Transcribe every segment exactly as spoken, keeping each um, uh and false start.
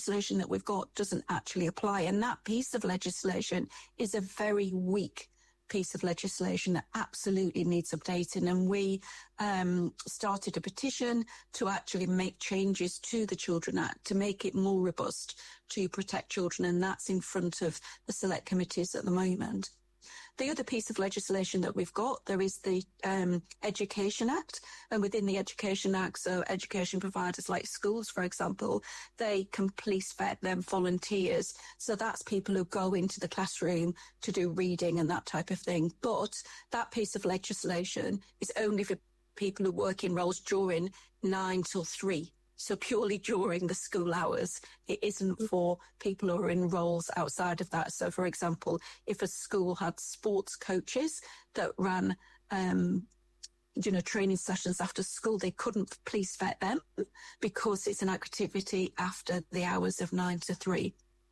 legislation that we've got doesn't actually apply. And that piece of legislation is a very weak piece of legislation that absolutely needs updating. And we um, started a petition to actually make changes to the Children Act to make it more robust to protect children. And that's in front of the select committees at the moment. The other piece of legislation that we've got, there is the um, Education Act. And within the Education Act, so education providers like schools, for example, they can police vet them volunteers. So that's people who go into the classroom to do reading and that type of thing. But that piece of legislation is only for people who work in roles during nine till three. So purely during the school hours. It isn't for people who are in roles outside of that. So, for example, if a school had sports coaches that ran, um, you know, training sessions after school, they couldn't police vet them because it's an activity after the hours of nine to three.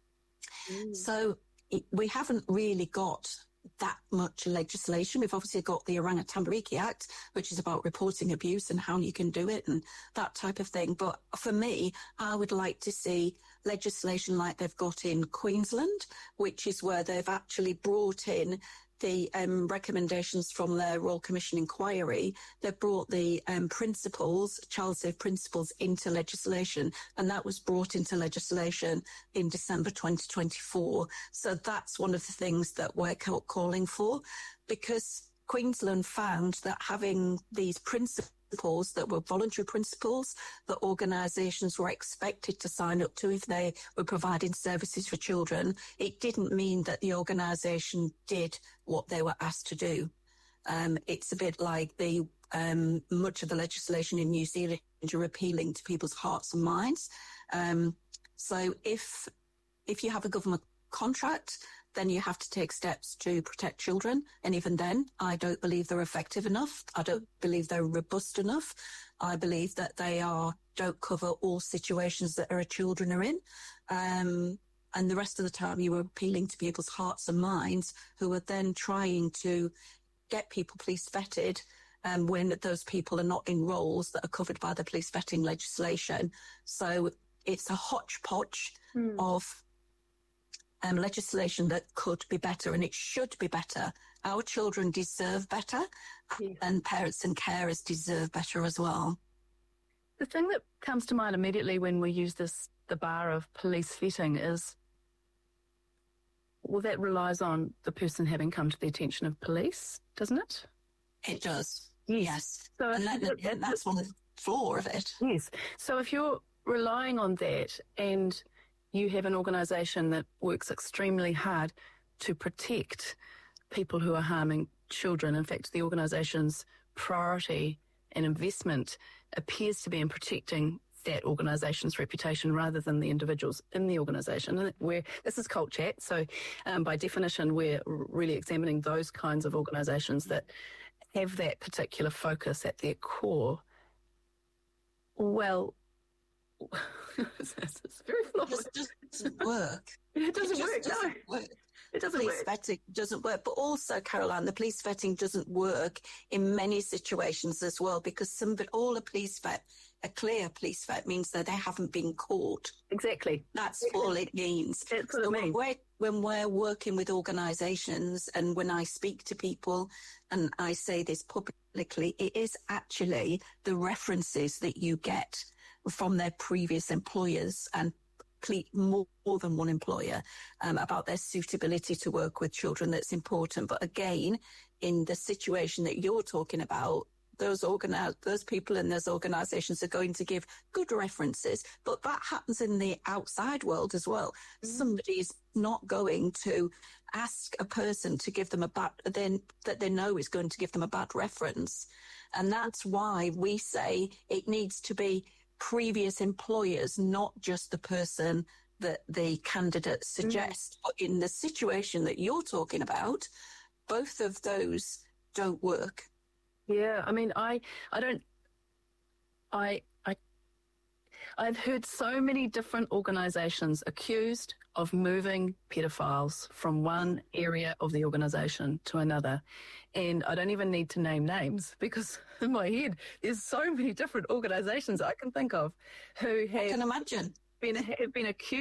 Mm. So it, we haven't really got that much legislation. We've obviously got the Oranga Tambariki Act, which is about reporting abuse and how you can do it and that type of thing. But for me, I would like to see legislation like they've got in Queensland, which is where they've actually brought in the um, recommendations from their Royal Commission inquiry. They've brought the um, principles, child safe principles, into legislation, and that was brought into legislation in December twenty twenty-four. So that's one of the things that we're calling for, because Queensland found that having these principles that were voluntary principles that organisations were expected to sign up to if they were providing services for children, it didn't mean that the organisation did what they were asked to do. Um, it's a bit like the um, much of the legislation in New Zealand are appealing to people's hearts and minds. Um, so if if you have a government contract, then you have to take steps to protect children. And even then, I don't believe they're effective enough. I don't believe they're robust enough. I believe that they are don't cover all situations that our children are in. Um, and the rest of the time, you are appealing to people's hearts and minds who are then trying to get people police vetted um, when those people are not in roles that are covered by the police vetting legislation. So it's a hodgepodge mm. of Um, legislation that could be better, and it should be better. Our children deserve better, yeah. and parents and carers deserve better as well. The thing that comes to mind immediately when we use this, the bar of police vetting, is, well, that relies on the person having come to the attention of police, doesn't it? It does, yes. So and that, that, that, that's one of the flaw of it. Yes. So if you're relying on that and you have an organisation that works extremely hard to protect people who are harming children. In fact, the organisation's priority and investment appears to be in protecting that organisation's reputation rather than the individuals in the organisation. And we're, this is Cult Chat, so um, by definition, we're really examining those kinds of organisations that have that particular focus at their core. Well, it's very flawed. It just doesn't work. It doesn't it work, doesn't no. Work. It doesn't police work. vetting doesn't work. But also, Caroline, the police vetting doesn't work in many situations as well, because some, all a police vet, a clear police vet, means that they haven't been caught. Exactly. That's all it means. That's what so it means. When we're, when we're working with organisations, and when I speak to people, and I say this publicly, it is actually the references that you get from their previous employers and more, more than one employer um, about their suitability to work with children that's important. But again, in the situation that you're talking about, those organi- those people in those organisations are going to give good references, but that happens in the outside world as well. Mm. Somebody's not going to ask a person to give them a bad, then that they know is going to give them a bad reference. And that's why we say it needs to be previous employers, not just the person that the candidate suggests. Mm. But in the situation that you're talking about, both of those don't work. Yeah, I mean, I, I don't, I, I, I've heard so many different organisations accused of moving pedophiles from one area of the organisation to another. And I don't even need to name names, because in my head, there's so many different organisations I can think of who have I can imagine. been, have been accused